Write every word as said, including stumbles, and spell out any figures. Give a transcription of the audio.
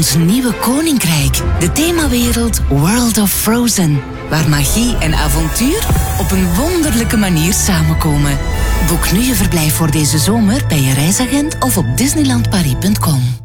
ons nieuwe koninkrijk, de themawereld World of Frozen, waar magie en avontuur op een wonderlijke manier samenkomen. Boek nu je verblijf voor deze zomer bij je reisagent of op disneyland paris punt com.